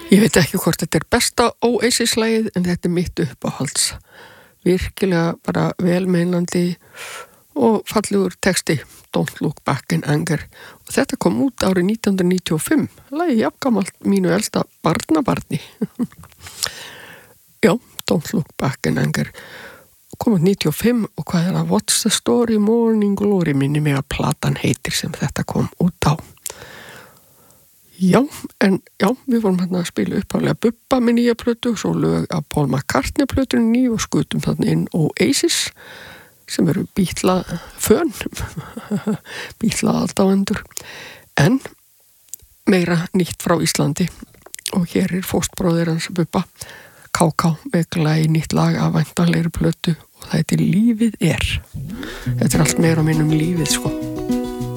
Ég veit ekki hvort þetta besta Oasis-lagið en þetta mitt uppáhalds. Virkilega bara velmeinandi og fallegur texti, Don't Look Back in Anger. Og þetta kom út árið 1995, lagið jafngamalt mínu elsta barnabarni. Já, Don't Look Back in Anger. Kom út 95 og hvað það? What's the Story, Morning Glory, minni mig að platan heitir sem þetta kom út á. Já, við vorum hérna að spila uppálega Bubba með nýja plötu, svo lög af Paul McCartney plötunni og skutum þarna inn Oasis sem eru Beatla-fön, Beatla-aldáendur, en meira nýtt frá Íslandi og hér fóstbróðir hans Bubba, KK, með nýtt lag af væntanlegri plötu og það heitir Lífið er. Þetta allt meira á minnum lífið, sko.